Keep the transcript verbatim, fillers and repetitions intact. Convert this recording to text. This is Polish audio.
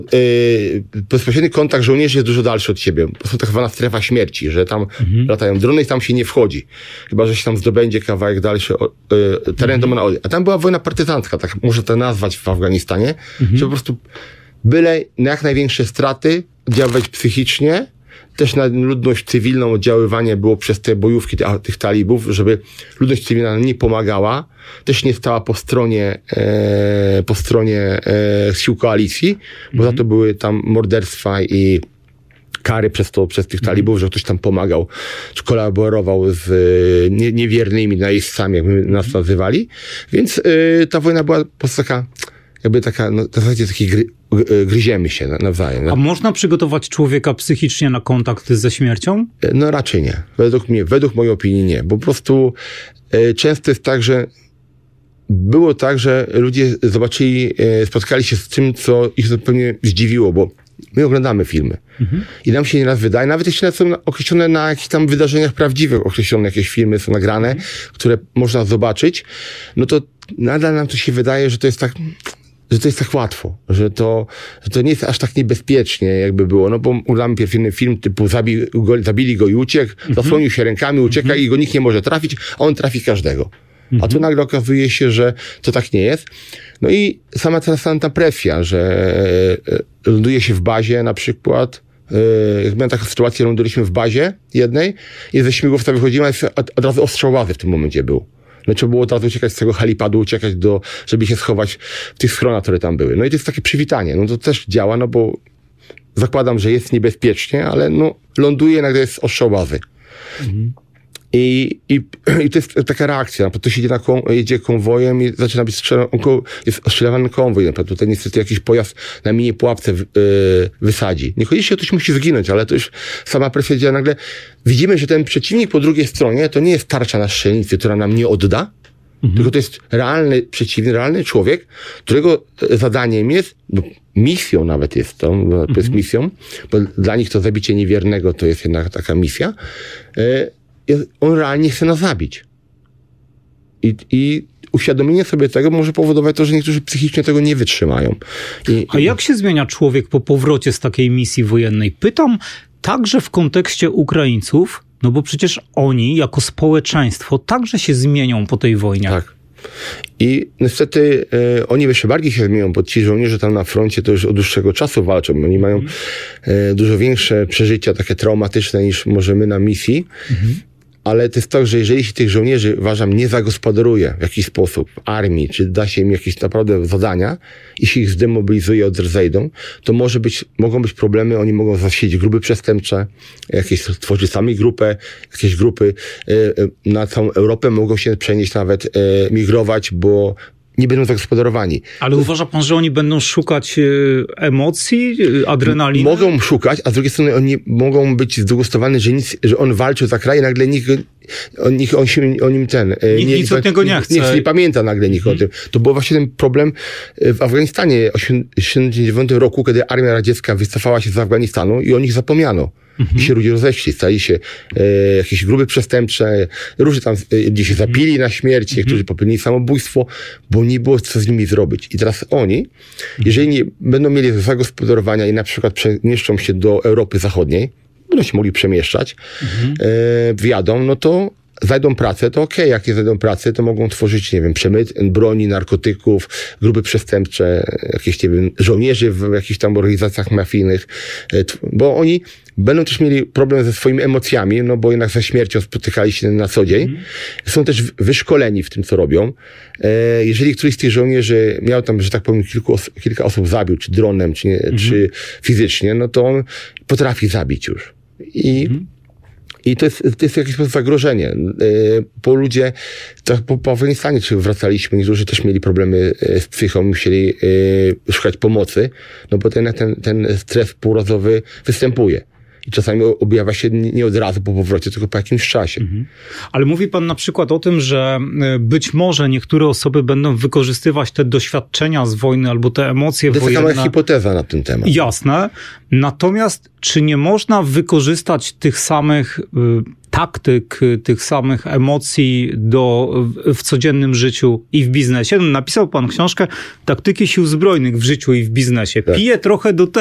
Yy, bezpośredni kontakt żołnierzy jest dużo dalszy od siebie. To są tak zwana strefa śmierci, że tam mhm. latają drony i tam się nie wchodzi. Chyba, że się tam zdobędzie kawałek dalszy yy, teren mhm. do Mongołii. A tam była wojna partyzancka, tak można to nazwać w Afganistanie, mhm. że po prostu byle na jak największe straty, oddziaływać psychicznie, też na ludność cywilną oddziaływanie było przez te bojówki tych, tych talibów, żeby ludność cywilna nie pomagała, też nie stała po stronie e, po stronie e, sił koalicji, bo mm-hmm. za to były tam morderstwa i kary przez to, przez tych talibów, że ktoś tam pomagał, czy kolaborował z e, nie, niewiernymi najeźdźcami, jakby nas nazywali. Więc e, ta wojna była po prostu taka, jakby taka, no, w zasadzie taki gry, gryziemy się nawzajem. A można przygotować człowieka psychicznie na kontakt ze śmiercią? No raczej nie. Według mnie, według mojej opinii nie. Bo po prostu e, często jest tak, że było tak, że ludzie zobaczyli, e, spotkali się z tym, co ich zupełnie zdziwiło, bo my oglądamy filmy. Mhm. I nam się nieraz wydaje, nawet jeśli są określone na jakichś tam wydarzeniach prawdziwych, określone jakieś filmy są nagrane, mhm. które można zobaczyć, no to nadal nam to się wydaje, że to jest tak... że to jest tak łatwo, że to, że to nie jest aż tak niebezpiecznie, jakby było. No bo oglądamy pierwszy film typu zabi, go, zabili go i uciekł, mm-hmm. zasłonił się rękami, ucieka mm-hmm. i go nikt nie może trafić, a on trafi każdego. Mm-hmm. A tu nagle okazuje się, że to tak nie jest. No i sama ta, sama ta presja, że e, ląduje się w bazie na przykład, e, jak miałem taką sytuację, lądowaliśmy w bazie jednej i ze śmigłowca wychodzimy, a od, od razu ostrzał łazy w tym momencie był. No trzeba było od razu uciekać z tego helipadu, uciekać do, żeby się schować w tych schronach, które tam były. No i to jest takie przywitanie. No to też działa, no bo zakładam, że jest niebezpiecznie, ale no ląduje, nagle jest ostrzał bazy. Mhm. I, i, I to jest taka reakcja. To się jedzie, na kon, jedzie konwojem i zaczyna być strzelany, jest ostrzelany konwoj. Na przykład tutaj niestety jakiś pojazd na mini pułapce w, yy, wysadzi. Niekoniecznie ktoś musi zginąć, ale to już sama presja działa. Nagle widzimy, że ten przeciwnik po drugiej stronie to nie jest tarcza na strzelnicy, która nam nie odda, mhm. tylko to jest realny przeciwnik, realny człowiek, którego zadaniem jest, no, misją nawet jest to, bo to mhm. jest misją, bo dla nich to zabicie niewiernego to jest jednak taka misja. Yy, On realnie chce nas zabić. I, I uświadomienie sobie tego może powodować to, że niektórzy psychicznie tego nie wytrzymają. I, A jak się zmienia człowiek po powrocie z takiej misji wojennej? Pytam także w kontekście Ukraińców, no bo przecież oni jako społeczeństwo także się zmienią po tej wojnie. Tak. I niestety e, oni jeszcze bardziej się zmienią, bo ci żołnierze tam na froncie to już od dłuższego czasu walczą. Oni mają e, dużo większe przeżycia, takie traumatyczne niż może my na misji. Mhm. Ale to jest tak, że jeżeli się tych żołnierzy, uważam, nie zagospodaruje w jakiś sposób w armii, czy da się im jakieś naprawdę zadania i się ich zdemobilizuje, odrezejdą, to może być, mogą być problemy, oni mogą zasiedzieć grupy przestępcze, jakieś stworzyć sami grupę, jakieś grupy e, na całą Europę mogą się przenieść nawet, e, migrować, bo nie będą zagospodarowani. Ale uważa pan, że oni będą szukać emocji, adrenaliny? Mogą szukać, a z drugiej strony oni mogą być zdegustowani, że nic, że on walczył za kraj i nagle nikt, on, nikt, on, się, on nim ten... Nikt nie, nic od niego nie chce. Nie, nie pamięta nagle nikt hmm. o tym. To był właśnie ten problem w Afganistanie w tysiąc dziewięćset osiemdziesiątym dziewiątym roku, kiedy armia radziecka wycofała się z Afganistanu i o nich zapomniano. Mhm. I się ludzie rozeszli, stali się e, jakieś grupy przestępcze, różnie tam e, gdzieś się zapili na śmierć, mhm. którzy popełnili samobójstwo, bo nie było co z nimi zrobić. I teraz oni, mhm. jeżeli nie będą mieli zagospodarowania i na przykład przemieszczą się do Europy Zachodniej, będą się mogli przemieszczać, mhm. e, wjadą, no to znajdą pracę, to okej, okay. jak nie znajdą pracę, to mogą tworzyć, nie wiem, przemyt broni, narkotyków, grupy przestępcze, jakieś, nie wiem, żołnierzy w jakichś tam organizacjach mafijnych, bo oni będą też mieli problem ze swoimi emocjami, no bo jednak ze śmiercią spotykali się na co dzień. Mm. Są też wyszkoleni w tym, co robią. Jeżeli któryś z tych żołnierzy miał tam, że tak powiem, kilku os- kilka osób zabił, czy dronem, czy, nie, mm. czy fizycznie, no to on potrafi zabić już. I mm. I to jest, to jest jakieś zagrożenie. Bo ludzie, tak po, po Afganistanie czy wracaliśmy, niektórzy też mieli problemy z psychą, musieli szukać pomocy, no bo ten, ten, ten stres półrazowy występuje. I czasami objawia się nie od razu po powrocie, tylko po jakimś czasie. Mhm. Ale mówi pan na przykład o tym, że być może niektóre osoby będą wykorzystywać te doświadczenia z wojny albo te emocje wojenne. To jest wojenne. taka hipoteza na ten temat. Jasne. Natomiast czy nie można wykorzystać tych samych y, taktyk, tych samych emocji do, w, w codziennym życiu i w biznesie? Napisał pan książkę Taktyki sił zbrojnych w życiu i w biznesie. Tak. Piję trochę do